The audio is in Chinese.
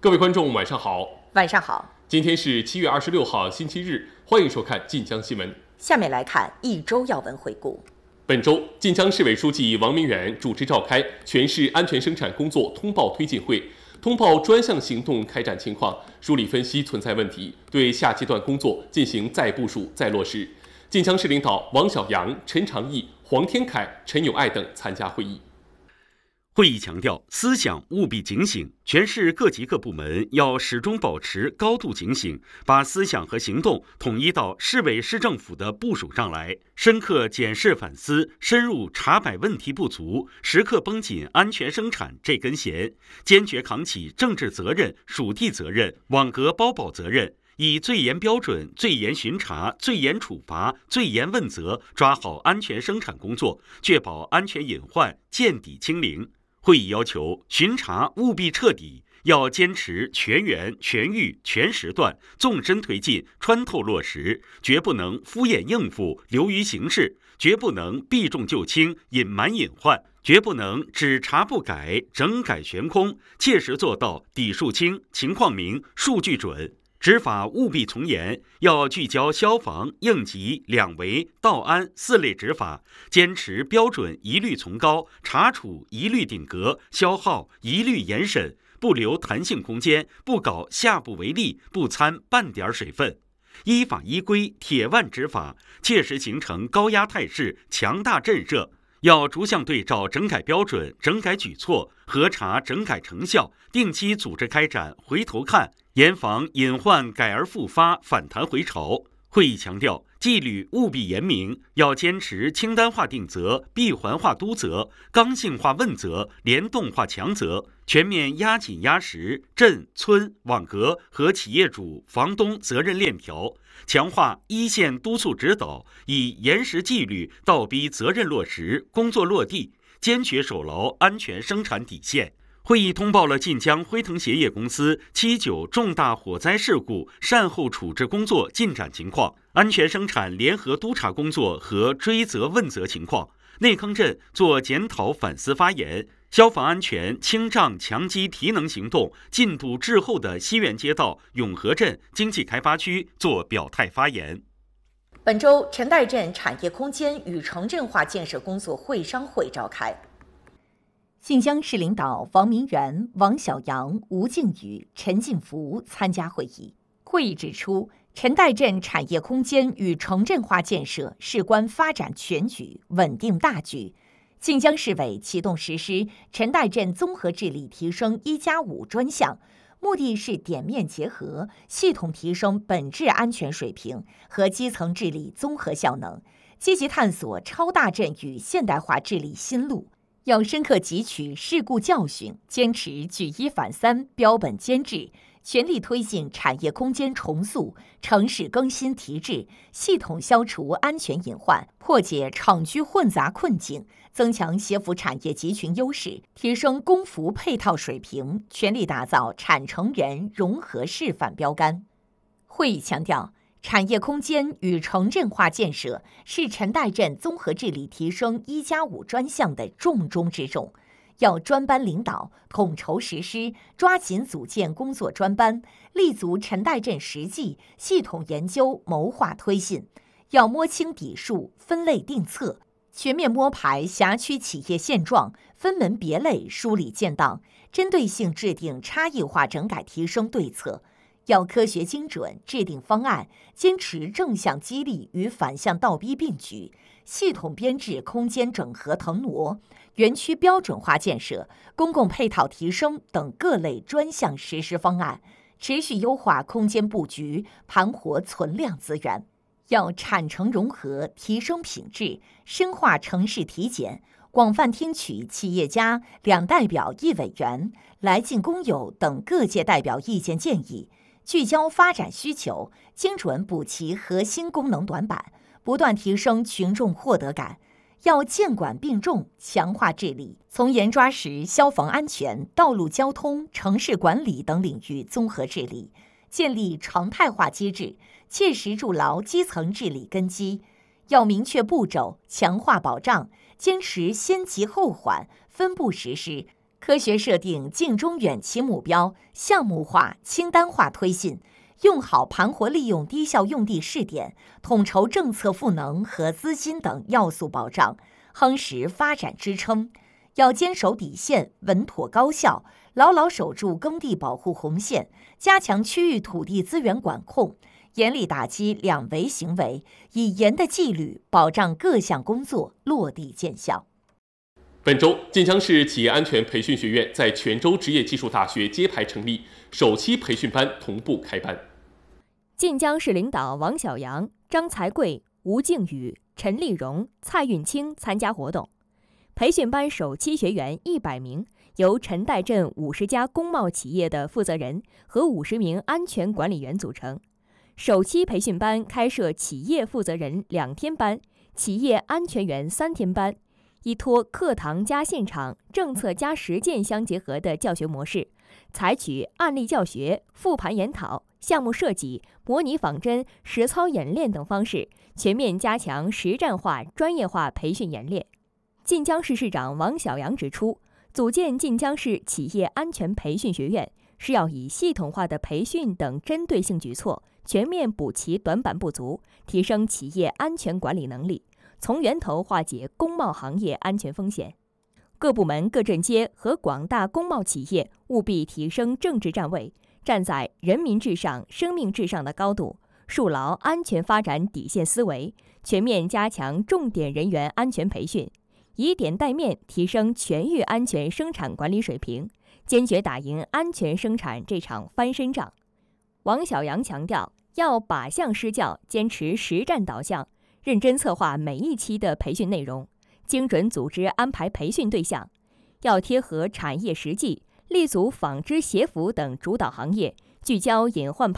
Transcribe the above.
各位观众，晚上好。 晚上好。 今天是7月26号，星期日，欢迎收看晋江新闻。 下面来看一周要闻回顾。 本周，晋江市委书记王明远主持召开全市安全生产工作通报推进会，通报专项行动开展情况，梳理分析存在问题，对下阶段工作进行再部署、再落实。晋江市领导王小阳、陈长义、黄天凯、陈友爱等参加会议。 会议强调，思想务必警醒，全市各级各部门要始终保持高度警醒，把思想和行动统一到市委市政府的部署上来，深刻检视反思，深入查摆问题不足，时刻绷紧安全生产这根弦，坚决扛起政治责任、属地责任、网格包保责任，以最严标准、最严巡查、最严处罚、最严问责，抓好安全生产工作，确保安全隐患见底清零。会议要求，巡查务必彻底，要坚持全员、全域、全时段，纵深推进，穿透落实，绝不能敷衍应付、流于形式，绝不能避重就轻、隐瞒隐患，绝不能只查不改、整改悬空，切实做到底数清、情况明、数据准。执法务必从严，要聚焦消防、应急、两维、道安4类执法，坚持标准一律从高，查处一律顶格，消耗一律严审，不留弹性空间，不搞下不为例，不掺半点水分。依法依规铁腕执法，切实形成高压态势，强大震慑。要逐项对照整改标准、整改举措，核查整改成效，定期组织开展回头看，严防隐患改而复发、反弹回潮。会议强调，纪律务必严明，要坚持清单化定责、闭环化督责、刚性化问责、联动化强责，全面压紧压实镇、村、网格和企业主、房东责任链条，强化一线督促指导，以严实纪律倒逼责任落实、工作落地，坚决守牢安全生产底线。会议通报了晋江辉腾鞋业公司7·9重大火灾事故善后处置工作进展情况，安全生产联合督查工作和追责问责情况。内坑镇做检讨反思发言，消防安全清障强基提能行动进度滞后的西园街道永和镇经济开发区做表态发言。 本周，陈岱镇产业空间与城镇化建设工作会商会召开。晋江市领导王明远、王小阳、吴靖宇、陈进福参加会议。会议指出，陈岱镇产业空间与城镇化建设事关发展全局、稳定大局。晋江市委启动实施陈岱镇综合治理提升1+5专项，目的是点面结合，系统提升本质安全水平和基层治理综合效能，积极探索超大镇与现代化治理新路。要深刻汲取事故教训，坚持举一反三、标本兼治，全力推进产业空间重塑、城市更新提质，系统消除安全隐患，破解厂区混杂困境，增强协服产业集群优势，提升工服配套水平，全力打造产成人融合示范标杆。会议强调，产业空间与城镇化建设是陈岱镇综合治理提升1+5专项的重中之重，要专班领导，统筹实施，抓紧组建工作专班，立足陈岱镇实际，系统研究，谋划推进。要摸清底数，分类定策，全面摸排辖区企业现状，分门别类梳理建档，针对性制定差异化整改提升对策。要科学精准制定方案，坚持正向激励与反向倒逼并举，系统编制空间整合腾挪、园区标准化建设、公共配套提升等各类专项实施方案，持续优化空间布局，盘活存量资源。要产城融合，提升品质，深化城市体检，广泛听取企业家、2代表1委员、来晋工友等各界代表意见建议，聚焦发展需求，精准补齐核心功能短板，不断提升群众获得感。要监管并重，强化治理，从严抓实消防安全、道路交通、城市管理等领域综合治理，建立常态化机制，切实筑牢基层治理根基。要明确步骤，强化保障，坚持先急后缓，分步实施， 科学设定近中远期目标，项目化、清单化推进，用好盘活利用低效用地试点，统筹政策赋能和资金等要素保障，夯实发展支撑。要坚守底线，稳妥高效，牢牢守住耕地保护红线，加强区域土地资源管控，严厉打击两违行为，以严的纪律保障各项工作落地见效。 本周，晋江市企业安全培训学院在泉州职业技术大学揭牌成立，首期培训班同步开班。 晋江市领导王小阳、张才贵、吴靖宇、陈丽蓉、蔡运清参加活动。培训班首期学员100名，由陈岱镇50家工贸企业的负责人和50名安全管理员组成。首期培训班开设企业负责人2天班、企业安全员3天班，依托课堂加现场、政策加实践相结合的教学模式，采取案例教学、复盘研讨、项目设计、模拟仿真、实操演练等方式，全面加强实战化、专业化培训演练。晋江市市长王小阳指出，组建晋江市企业安全培训学院，是要以系统化的培训等针对性举措，全面补齐短板不足，提升企业安全管理能力，从源头化解工贸行业安全风险。各部门各镇街和广大工贸企业务必提升政治站位，站在人民至上、生命至上的高度，树牢安全发展底线思维，全面加强重点人员安全培训，以点带面提升全域安全生产管理水平，坚决打赢安全生产这场翻身仗。王小阳强调，要靶向施教，坚持实战导向，认真策划每一期的培训内容，精准组织安排培训对象，要贴合产业实际，立足纺织鞋服等主导行业，聚焦隐患